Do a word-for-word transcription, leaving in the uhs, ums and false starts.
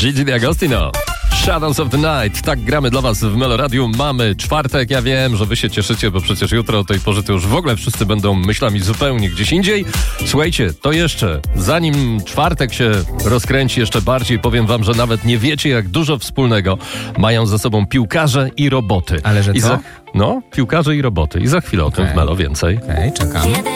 Gigi D'Agostino. Shadows of the Night. Tak gramy dla was w Meloradiu. Mamy czwartek, ja wiem, że wy się cieszycie, bo przecież jutro o tej porze to już w ogóle wszyscy będą myślami zupełnie gdzieś indziej. Słuchajcie, to jeszcze, zanim czwartek się rozkręci jeszcze bardziej, powiem wam, że nawet nie wiecie, jak dużo wspólnego mają ze sobą piłkarze i roboty. Ale że I co? za, no, piłkarze i roboty. I za chwilę o tym Okej. w Melo więcej. Okej, okay, czekam.